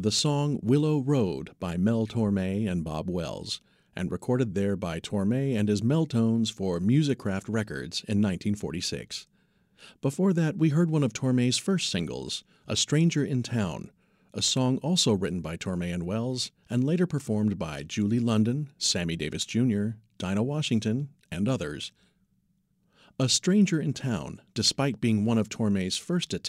the song Willow Road by Mel Torme and Bob Wells, and recorded there by Torme and his Meltones for Musicraft Records in 1946. Before that, we heard one of Torme's first singles, A Stranger in Town, a song also written by Torme and Wells and later performed by Julie London, Sammy Davis Jr., Dinah Washington, and others. A Stranger in Town, despite being one of Torme's first attempts